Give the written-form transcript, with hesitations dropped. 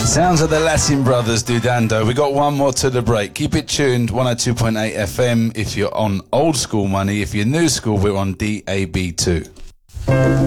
Sounds of the Latin Brothers, Dudando. We got one more to the break. Keep it tuned, 102.8 FM if you're on old school money. If you're new school, we're on DAB2.